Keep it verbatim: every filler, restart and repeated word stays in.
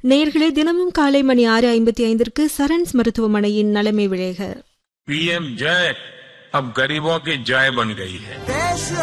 நேயர்களே, தினமும் காலை மணி ஆறு ஐம்பத்தி ஐந்திற்கு சரண்ஸ் மருத்துவமனையின் நலமை விளைக. पीएम जय अब गरीबों की जय बन गई है.